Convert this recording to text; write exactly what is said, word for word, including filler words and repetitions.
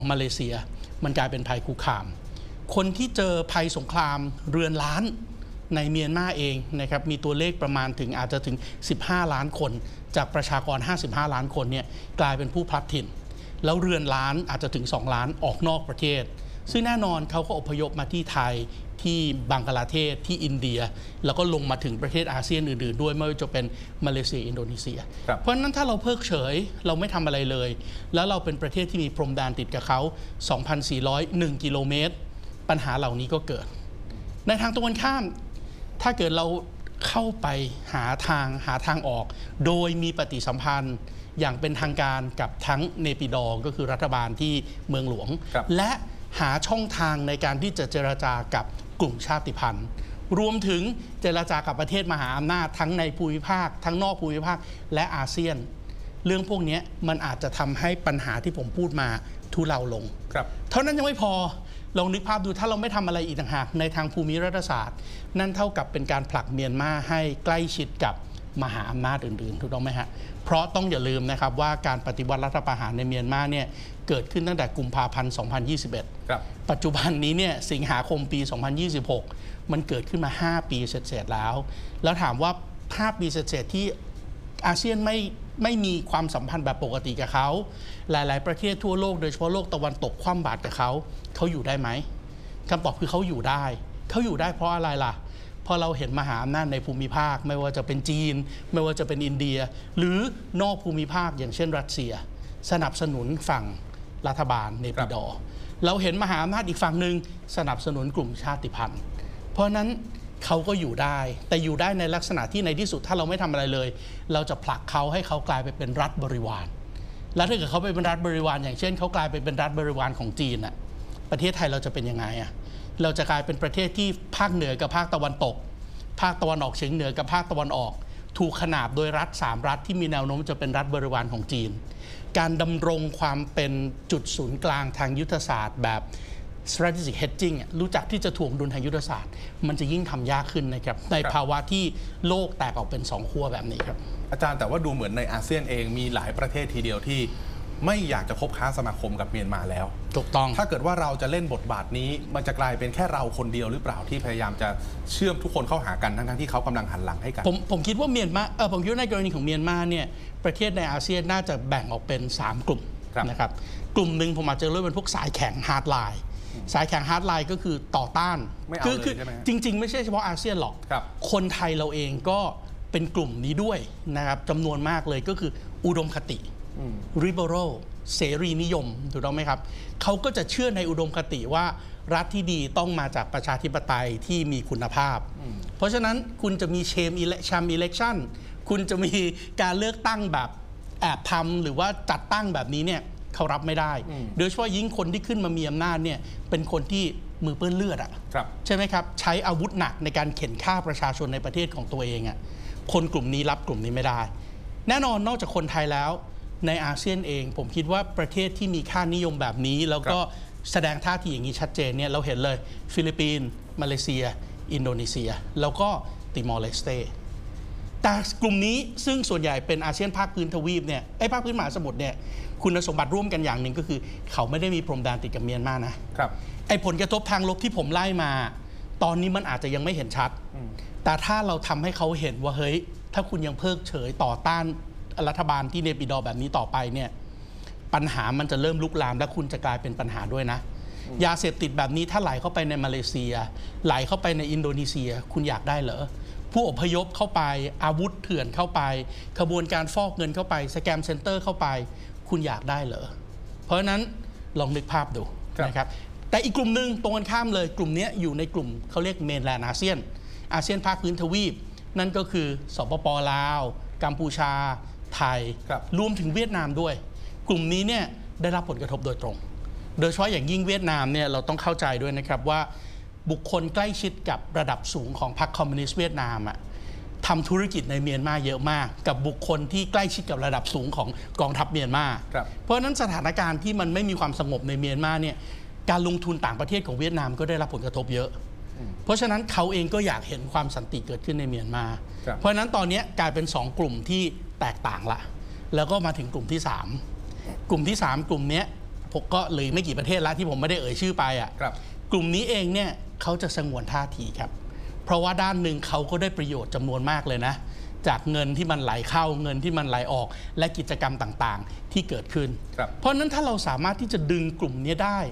มาเลเซียมันกลายเป็นภัยคุกคามคนที่เจอภัยสงครามเรือนล้านในเมียนมาเองนะครับมีตัวเลขประมาณถึงอาจจะถึงสิบห้าล้านคนจากประชากรห้าสิบห้าล้านคนเนี่ยกลายเป็นผู้พลัดถิ่นแล้วเรือนล้านอาจจะถึงสองล้านออกนอกประเทศซึ่งแน่นอนเขาก็อพยพมาที่ไทยที่บังกลาเทศที่อินเดียแล้วก็ลงมาถึงประเทศอาเซียนอื่นๆด้วยไม่ว่าจะเป็นมาเลเซียอินโดนีเซียเพราะฉะนั้นถ้าเราเพิกเฉยเราไม่ทำอะไรเลยแล้วเราเป็นประเทศที่มีพรมแดนติดกับเขา สองพันสี่ร้อยเอ็ด กิโลเมตรปัญหาเหล่านี้ก็เกิดในทางตรงกันข้ามถ้าเกิดเราเข้าไปหาทางหาทางออกโดยมีปฏิสัมพันธ์อย่างเป็นทางการกับทั้งเนปิดอร์ก็คือรัฐบาลที่เมืองหลวงและหาช่องทางในการที่จะเจรจากับกลุ่มชาติพันธุ์รวมถึงเจรจากับประเทศมหาอำนาจทั้งในภูมิภาคทั้งนอกภูมิภาคและอาเซียนเรื่องพวกนี้มันอาจจะทำให้ปัญหาที่ผมพูดมาทุเลาลงเท่านั้นยังไม่พอลองนึกภาพดูถ้าเราไม่ทำอะไรอีกต่างหากในทางภูมิรัฐศาสตร์นั่นเท่ากับเป็นการผลักเมียนมาให้ใกล้ชิดกับมหาอำนาจอื่นๆถูกต้องไหมฮะเพราะต้องอย่าลืมนะครับว่าการปฏิวัติรัฐประหารในเมียนมาเนี่ยเกิดขึ้นตั้งแต่กุมภาพันธ์ สองพันยี่สิบเอ็ด ปัจจุบันนี้เนี่ยสิงหาคมปี สองพันยี่สิบหก มันเกิดขึ้นมาห้าปีเศษๆแล้วแล้วถามว่าห้าปีเศษๆที่อาเซียนไม่ไม่มีความสัมพันธ์แบบปกติกับเขาหลายๆประเทศทั่วโลกโดยเฉพาะโลกตะวันตกคว่ำบาตรกับเขาเขาอยู่ได้ไหมคำตอบคือเขาอยู่ได้เขาอยู่ได้เพราะอะไรล่ะพอเราเห็นมหาอำนาจในภูมิภาคไม่ว่าจะเป็นจีนไม่ว่าจะเป็นอินเดียหรือนอกภูมิภาคอย่างเช่นรัสเซียสนับสนุนฝั่งรัฐบาลเนปิดอร์เราเห็นมหาอำนาจอีกฝั่งหนึ่งสนับสนุนกลุ่มชาติพันธุ์เพราะนั้นเขาก็อยู่ได้แต่อยู่ได้ในลักษณะที่ในที่สุดถ้าเราไม่ทำอะไรเลยเราจะผลักเขาให้เขากลายไปเป็นรัฐบริวารแล้วถ้าเกิดเขาไปเป็นรัฐบริวารอย่างเช่นเขากลายไปเป็นรัฐบริวารของจีนอะประเทศไทยเราจะเป็นยังไงอะเราจะกลายเป็นประเทศที่ภาคเหนือกับภาคตะวันตกภาคตะวันออกเฉียงเหนือกับภาคตะวันออกถูกขนาบโดยรัฐสามรัฐที่มีแนวโน้มจะเป็นรัฐบริวารของจีนการดำรงความเป็นจุดศูนย์กลางทางยุทธศาสตร์แบบ strategic hedging รู้จักที่จะถ่วงดุลทางยุทธศาสตร์มันจะยิ่งทำยากขึ้นนะครับในภาวะที่โลกแตกออกเป็นสองขั้วแบบนี้ครับอาจารย์แต่ว่าดูเหมือนในอาเซียนเองมีหลายประเทศทีเดียวที่ไม่อยากจะคบค้าสมาคมกับเมียนมาแล้วถูกต้องถ้าเกิดว่าเราจะเล่นบทบาทนี้มันจะกลายเป็นแค่เราคนเดียวหรือเปล่าที่พยายามจะเชื่อมทุกคนเข้าหากันทั้งๆที่เขากำลังหันหลังให้กันผมผมคิดว่าเมียนมาเออผมคิดว่าในกรณีของเมียนมาเนี่ยประเทศในอาเซียนน่าจะแบ่งออกเป็นสามกลุ่มนะครับกลุ่มหนึ่งผมอาจจะเรียกเป็นพวกสายแข็งฮาร์ดไลน์สายแข็งฮาร์ดไลน์ก็คือต่อต้านคือคือจริงๆไม่ใช่เฉพาะอาเซียนหรอกคนไทยเราเองก็เป็นกลุ่มนี้ด้วยนะครับจำนวนมากเลยก็คืออุดมคติ liberal เสรีนิยมถูกต้องไหมครับเขาก็จะเชื่อในอุดมคติว่ารัฐที่ดีต้องมาจากประชาธิปไตยที่มีคุณภาพเพราะฉะนั้นคุณจะมีเชมอิเล็กชัมอิเล็กชันคุณจะมีการเลือกตั้งแบบแอบทำหรือว่าจัดตั้งแบบนี้เนี่ยเขารับไม่ได้โดยเฉพาะยิ่งคนที่ขึ้นมามีอำนาจเนี่ยเป็นคนที่มือเปื้อนเลือดอ่ะใช่ไหมครับใช้อาวุธหนักในการเข็นฆ่าประชาชนในประเทศของตัวเองอ่ะคนกลุ่มนี้รับกลุ่มนี้ไม่ได้แน่นอนนอกจากคนไทยแล้วในอาเซียนเองผมคิดว่าประเทศที่มีค่านิยมแบบนี้แล้วก็แสดงท่าทีอย่างนี้ชัดเจนเนี่ยเราเห็นเลยฟิลิปปินส์มาเลเซียอินโดนีเซียแล้วก็ติมอร์เลสเตแต่กลุ่มนี้ซึ่งส่วนใหญ่เป็นอาเซียนภาคพื้นทวีปเนี่ยไอ้ภาคพื้นมหาสมุทรเนี่ยคุณสมบัติร่วมกันอย่างหนึ่งก็คือเขาไม่ได้มีพรมแดนติดกับเมียนมานะครับไอ้ผลกระทบทางลบที่ผมไล่มาตอนนี้มันอาจจะยังไม่เห็นชัดแต่ถ้าเราทำให้เขาเห็นว่าเฮ้ยถ้าคุณยังเพิกเฉยต่อต้านรัฐบาลที่เนปิดอร์แบบนี้ต่อไปเนี่ยปัญหามันจะเริ่มลุกลามและคุณจะกลายเป็นปัญหาด้วยนะยาเสพติดแบบนี้ถ้าไหลเข้าไปในมาเลเซียไหลเข้าไปในอินโดนีเซียคุณอยากได้เหรอผู้อพยพเข้าไปอาวุธเถื่อนเข้าไปขบวนการฟอกเงินเข้าไปสแกมเซ็นเตอร์เข้าไปคุณอยากได้เหรอเพราะฉะนั้นลองนึกภาพดูนะครับแต่อีกกลุ่มหนึ่งตรงกันข้ามเลยกลุ่มนี้อยู่ในกลุ่มเขาเรียกเมนแลนด์อาเซียนอาเซียนภาคพื้นทวีปนั่นก็คือสปป.ลาวกัมพูชาไทยรวมถึงเวียดนามด้วยกลุ่มนี้เนี่ยได้รับผลกระทบโดยตรงโดยเฉพาะอย่างยิ่งเวียดนามเนี่ยเราต้องเข้าใจด้วยนะครับว่าบุคคลใกล้ชิดกับระดับสูงของพรรคคอมมิวนิสต์เวียดนามอะทำธุรกิจในเมียนมาเยอะมากกับบุคคลที่ใกล้ชิดกับระดับสูงของกองทัพเมียนมาเพราะฉะนั้นสถานการณ์ที่มันไม่มีความสงบในเมียนมาเนี่ยการลงทุนต่างประเทศของเวียดนามก็ได้รับผลกระทบเยอะเพราะฉะนั้นเขาเองก็อยากเห็นความสันติเกิดขึ้นในเมียนมาเพราะฉะนั้นตอนนี้กลายเป็นสองกลุ่มที่แตกต่างละแล้วก็มาถึงกลุ่มที่สามกลุ่มที่สามกลุ่มนี้ผมก็เลยไม่กี่ประเทศแล้วที่ผมไม่ได้เอ่ยชื่อไปอ่ะครับกลุ่มนี้เองเนี่ยเขาจะสงวนท่าทีครับเพราะว่าด้านหนึ่งเขาก็ได้ประโยชน์จำนวนมากเลยนะจากเงินที่มันไหลเข้าเงินที่มันไหลออกและกิจกรรมต่างๆ ที่เกิดขึ้นครับเพราะฉะนั้นถ้าเราสามารถที่จะดึงกลุ่มนี้ได้